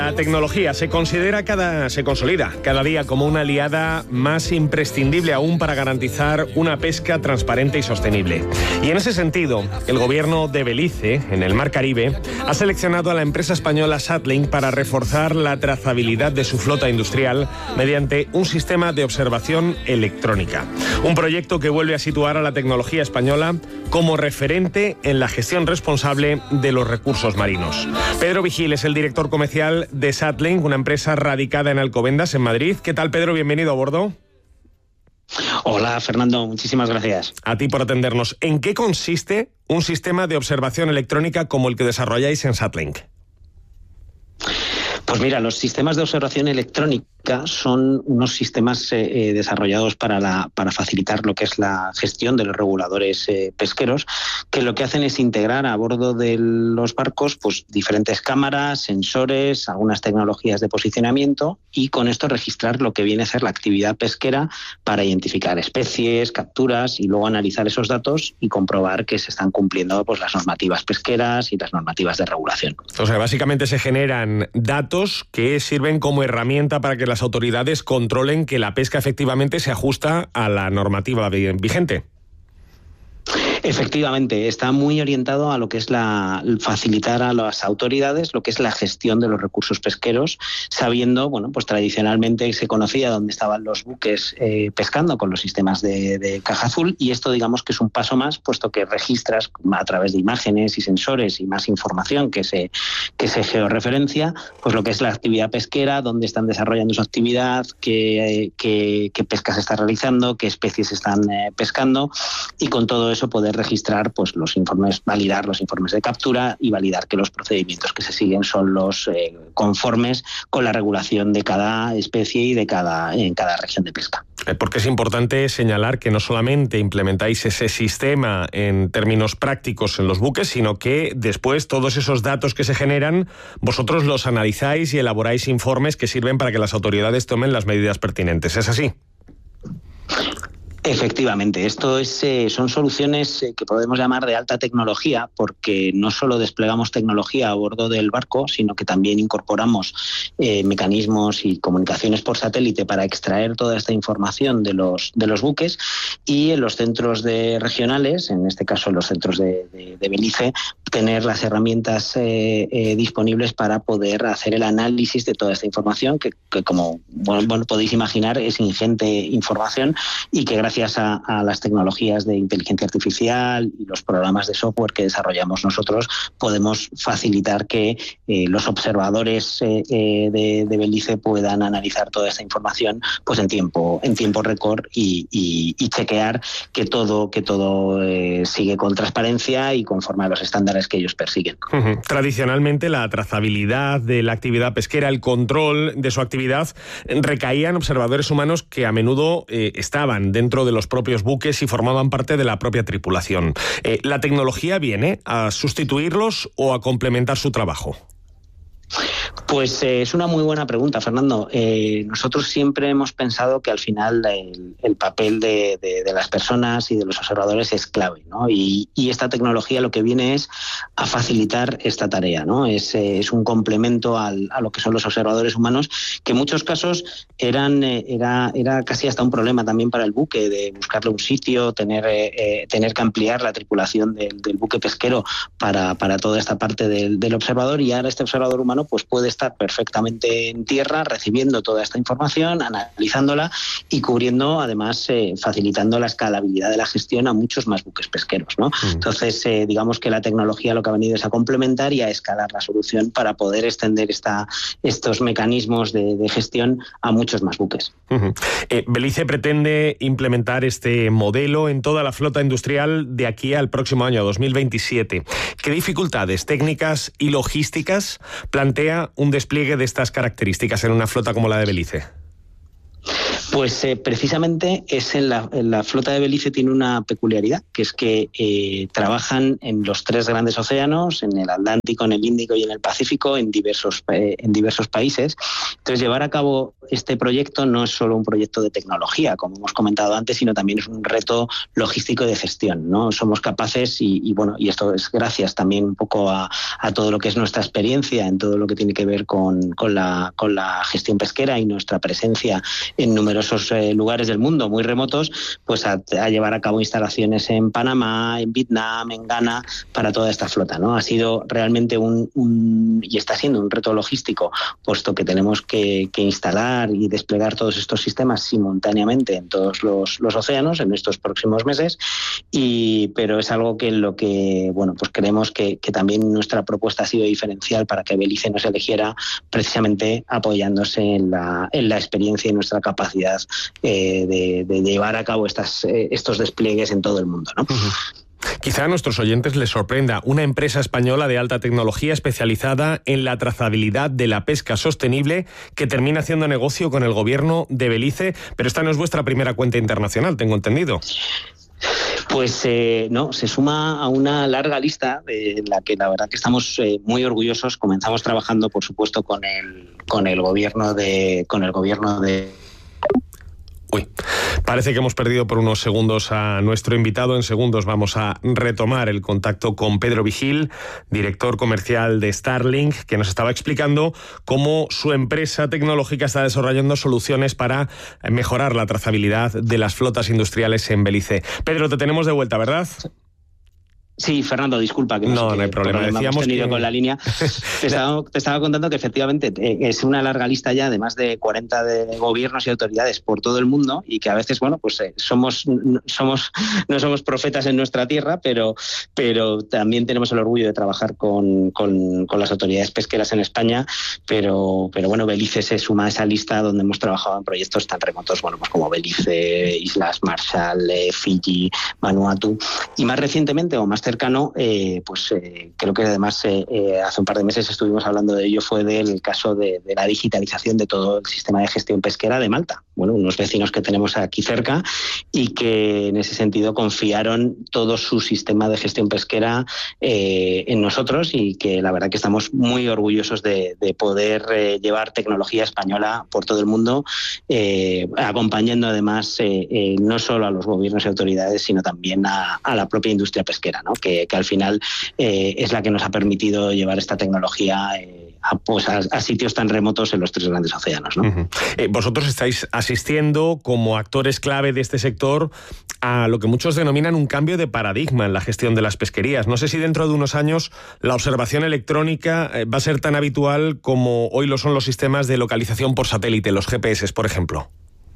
La tecnología se consolida cada día como una aliada más imprescindible aún para garantizar una pesca transparente y sostenible. Y en ese sentido, el gobierno de Belice, en el Mar Caribe, ha seleccionado a la empresa española SatLink para reforzar la trazabilidad de su flota industrial mediante un sistema de observación electrónica. Un proyecto que vuelve a situar a la tecnología española como referente en la gestión responsable de los recursos marinos. Pedro Vigil es el director comercial de SatLink, una empresa radicada en Alcobendas, en Madrid. ¿Qué tal, Pedro? Bienvenido a bordo. Hola, Fernando. Muchísimas gracias. A ti por atendernos. ¿En qué consiste un sistema de observación electrónica como el que desarrolláis en SatLink? Pues mira, los sistemas de observación electrónica son unos sistemas desarrollados para facilitar lo que es la gestión de los reguladores pesqueros, que lo que hacen es integrar a bordo de los barcos pues diferentes cámaras, sensores, algunas tecnologías de posicionamiento, y con esto registrar lo que viene a ser la actividad pesquera para identificar especies, capturas, y luego analizar esos datos y comprobar que se están cumpliendo pues las normativas pesqueras y las normativas de regulación. O sea, básicamente se generan datos que sirven como herramienta para que las autoridades controlen que la pesca efectivamente se ajusta a la normativa vigente. Efectivamente, está muy orientado a lo que es facilitar a las autoridades lo que es la gestión de los recursos pesqueros, sabiendo, bueno, pues tradicionalmente se conocía dónde estaban los buques pescando con los sistemas de caja azul, y esto digamos que es un paso más, puesto que registras a través de imágenes y sensores y más información que se georreferencia, pues lo que es la actividad pesquera, dónde están desarrollando su actividad, qué pesca se está realizando, qué especies están pescando, y con todo eso poder registrar pues los informes, validar los informes de captura y validar que los procedimientos que se siguen son los conformes con la regulación de cada especie y en cada región de pesca. Porque es importante señalar que no solamente implementáis ese sistema en términos prácticos en los buques, sino que después todos esos datos que se generan, vosotros los analizáis y elaboráis informes que sirven para que las autoridades tomen las medidas pertinentes. ¿Es así? Efectivamente, esto son soluciones que podemos llamar de alta tecnología, porque no solo desplegamos tecnología a bordo del barco, sino que también incorporamos mecanismos y comunicaciones por satélite para extraer toda esta información de los buques, y en los centros regionales, en este caso en los centros de Belice, tener las herramientas disponibles para poder hacer el análisis de toda esta información, que como bueno, podéis imaginar, es ingente información, y que gracias a las tecnologías de inteligencia artificial y los programas de software que desarrollamos nosotros, podemos facilitar que los observadores de Belice puedan analizar toda esta información pues en tiempo récord y chequear que todo sigue con transparencia y conforme a los estándares que ellos persiguen. Tradicionalmente la trazabilidad de la actividad pesquera, el control de su actividad, recaía en observadores humanos que a menudo estaban dentro de los propios buques y formaban parte de la propia tripulación. ¿La tecnología viene a sustituirlos o a complementar su trabajo? Pues es una muy buena pregunta, Fernando. Nosotros siempre hemos pensado que al final el papel de las personas y de los observadores es clave, ¿no? Y esta tecnología lo que viene es a facilitar esta tarea, ¿no? Es un complemento a lo que son los observadores humanos, que en muchos casos era casi hasta un problema también para el buque, de buscarle un sitio, tener que ampliar la tripulación del buque pesquero para toda esta parte del observador, y ahora este observador humano pues puede estar perfectamente en tierra recibiendo toda esta información, analizándola y cubriendo, además facilitando la escalabilidad de la gestión a muchos más buques pesqueros, ¿no? Entonces digamos que la tecnología lo que ha venido es a complementar y a escalar la solución para poder extender estos mecanismos de gestión a muchos más buques. Belice pretende implementar este modelo en toda la flota industrial de aquí al próximo año 2027. ¿Qué dificultades técnicas y logísticas plantea un despliegue de estas características en una flota como la de Belice? Pues precisamente es en la flota de Belice tiene una peculiaridad, que es que trabajan en los 3 grandes océanos, en el Atlántico, en el Índico y en el Pacífico, en diversos países. Entonces, llevar a cabo este proyecto no es solo un proyecto de tecnología, como hemos comentado antes, sino también es un reto logístico y de gestión, ¿no? Somos capaces, y esto es gracias también un poco a todo lo que es nuestra experiencia en todo lo que tiene que ver con la gestión pesquera y nuestra presencia en numerosos lugares del mundo muy remotos, pues a llevar a cabo instalaciones en Panamá, en Vietnam, en Ghana, para toda esta flota, ¿no? Ha sido realmente y está siendo un reto logístico, puesto que tenemos que instalar y desplegar todos estos sistemas simultáneamente en todos los océanos en estos próximos meses, pero es algo que pues creemos que también nuestra propuesta ha sido diferencial para que Belice nos eligiera, precisamente apoyándose en la experiencia y nuestra capacidad de llevar a cabo estos despliegues en todo el mundo, ¿no? Quizá a nuestros oyentes les sorprenda una empresa española de alta tecnología especializada en la trazabilidad de la pesca sostenible que termina haciendo negocio con el gobierno de Belice, pero esta no es vuestra primera cuenta internacional, tengo entendido. Pues no, se suma a una larga lista de la que la verdad que estamos muy orgullosos. Comenzamos trabajando, por supuesto, con el gobierno de Uy, parece que hemos perdido por unos segundos a nuestro invitado. En segundos vamos a retomar el contacto con Pedro Vigil, director comercial de Starlink, que nos estaba explicando cómo su empresa tecnológica está desarrollando soluciones para mejorar la trazabilidad de las flotas industriales en Belice. Pedro, te tenemos de vuelta, ¿verdad? Sí, Fernando, disculpa que no hay problema. Decíamos hemos tenido con la línea. Te estaba contando que efectivamente es una larga lista ya de más de 40 de gobiernos y autoridades por todo el mundo, y que a veces, bueno, pues no somos profetas en nuestra tierra, pero también tenemos el orgullo de trabajar con las autoridades pesqueras en España, pero bueno, Belice se suma a esa lista donde hemos trabajado en proyectos tan remotos, bueno, pues como Belice, Islas Marshall, Fiji, Vanuatu, y más recientemente o más cercano, creo que además hace un par de meses estuvimos hablando de ello, fue del caso de la digitalización de todo el sistema de gestión pesquera de Malta. Bueno, unos vecinos que tenemos aquí cerca y que en ese sentido confiaron todo su sistema de gestión pesquera en nosotros, y que la verdad que estamos muy orgullosos de poder llevar tecnología española por todo el mundo, acompañando además no solo a los gobiernos y autoridades, sino también a la propia industria pesquera, ¿no? Que al final es la que nos ha permitido llevar esta tecnología a sitios tan remotos en los 3 grandes océanos, ¿no? Uh-huh. Vosotros estáis asistiendo como actores clave de este sector a lo que muchos denominan un cambio de paradigma en la gestión de las pesquerías. No sé si dentro de unos años la observación electrónica va a ser tan habitual como hoy lo son los sistemas de localización por satélite, los GPS, por ejemplo.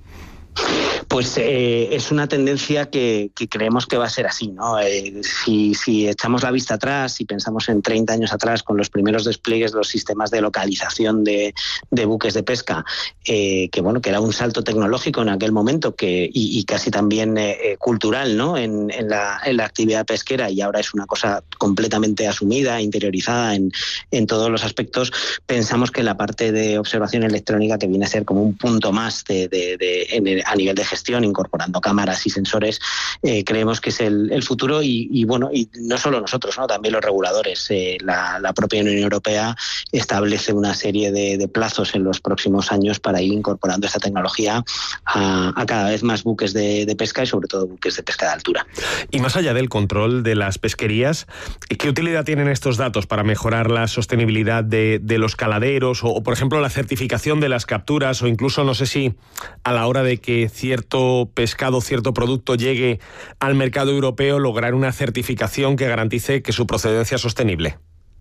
Pues es una tendencia que creemos que va a ser así, ¿no? Si echamos la vista atrás y pensamos en 30 años atrás, con los primeros despliegues de los sistemas de localización de buques de pesca, que era un salto tecnológico en aquel momento y casi también cultural, ¿no? En la actividad pesquera, y ahora es una cosa completamente asumida, interiorizada en todos los aspectos. Pensamos que la parte de observación electrónica, que viene a ser como un punto más a nivel de gestión, incorporando cámaras y sensores, creemos que es el futuro, y no solo nosotros, ¿no? También los reguladores. La propia Unión Europea establece una serie de plazos en los próximos años para ir incorporando esta tecnología a cada vez más buques de pesca, y sobre todo buques de pesca de altura. Y más allá del control de las pesquerías, ¿qué utilidad tienen estos datos para mejorar la sostenibilidad de los caladeros o, por ejemplo, la certificación de las capturas, o incluso, no sé si a la hora de que cierto pescado, cierto producto llegue al mercado europeo, lograr una certificación que garantice que su procedencia es sostenible?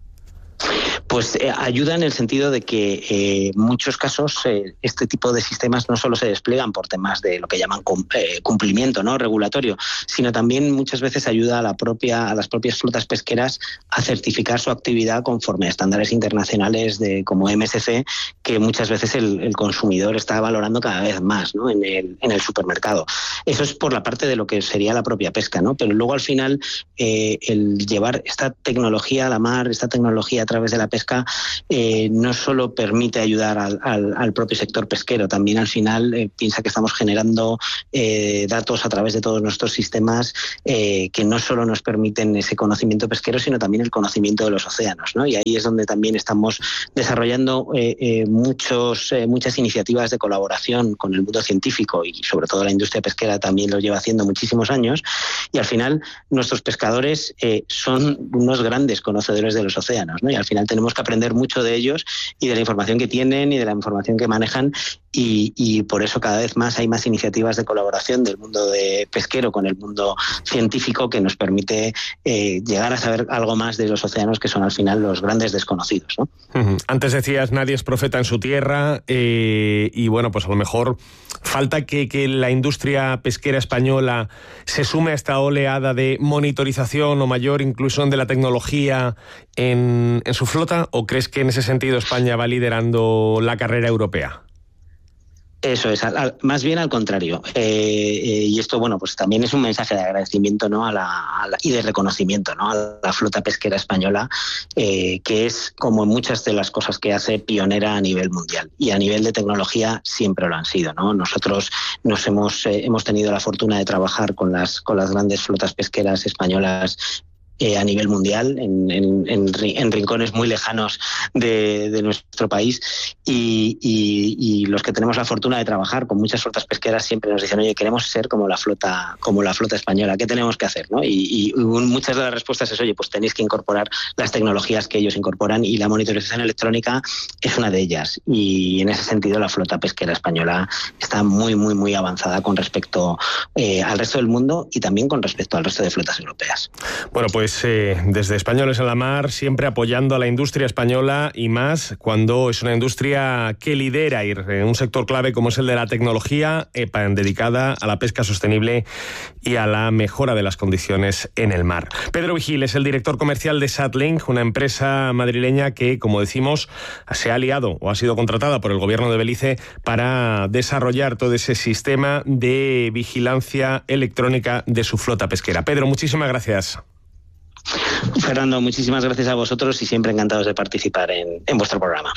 Pues ayuda en el sentido de que en muchos casos este tipo de sistemas no solo se despliegan por temas de lo que llaman cumplimiento, ¿no? Regulatorio, sino también muchas veces ayuda a las propias flotas pesqueras a certificar su actividad conforme a estándares internacionales como MSC, que muchas veces el consumidor está valorando cada vez más, ¿no? en el supermercado. Eso es por la parte de lo que sería la propia pesca, ¿no? Pero luego al final el llevar esta tecnología a la mar, esta tecnología a través de la pesca, pesca no solo permite ayudar al propio sector pesquero, también al final piensa que estamos generando datos a través de todos nuestros sistemas que no solo nos permiten ese conocimiento pesquero, sino también el conocimiento de los océanos, ¿no? Y ahí es donde también estamos desarrollando muchas iniciativas de colaboración con el mundo científico, y sobre todo la industria pesquera también lo lleva haciendo muchísimos años, y al final nuestros pescadores son unos grandes conocedores de los océanos, ¿no? Y al final tenemos que aprender mucho de ellos y de la información que tienen y de la información que manejan, y por eso cada vez más hay más iniciativas de colaboración del mundo pesquero con el mundo científico que nos permite llegar a saber algo más de los océanos, que son al final los grandes desconocidos, ¿no? Antes decías, nadie es profeta en su tierra, y bueno, pues a lo mejor falta que la industria pesquera española se sume a esta oleada de monitorización o mayor inclusión de la tecnología en su flota, ¿o crees que en ese sentido España va liderando la carrera europea? Eso es, más bien al contrario. Y esto, bueno, pues también es un mensaje de agradecimiento, ¿no? Y de reconocimiento, ¿no? A la flota pesquera española, que es, como muchas de las cosas que hace, pionera a nivel mundial. Y a nivel de tecnología siempre lo han sido, ¿no? Nosotros hemos tenido la fortuna de trabajar con las grandes flotas pesqueras españolas a nivel mundial, en rincones muy lejanos de nuestro país, y los que tenemos la fortuna de trabajar con muchas flotas pesqueras siempre nos dicen: oye, queremos ser como la flota española, ¿qué tenemos que hacer, ¿no? Y muchas de las respuestas es: oye, pues tenéis que incorporar las tecnologías que ellos incorporan, y la monitorización electrónica es una de ellas, y en ese sentido la flota pesquera española está muy, muy, muy avanzada con respecto al resto del mundo, y también con respecto al resto de flotas europeas. Bueno, pues desde Españoles en la Mar, siempre apoyando a la industria española, y más cuando es una industria que lidera en un sector clave como es el de la tecnología, dedicada a la pesca sostenible y a la mejora de las condiciones en el mar. Pedro Vigil es el director comercial de SatLink, una empresa madrileña que, como decimos, se ha aliado o ha sido contratada por el gobierno de Belice para desarrollar todo ese sistema de vigilancia electrónica de su flota pesquera. Pedro, muchísimas gracias. Fernando, muchísimas gracias a vosotros, y siempre encantados de participar en vuestro programa.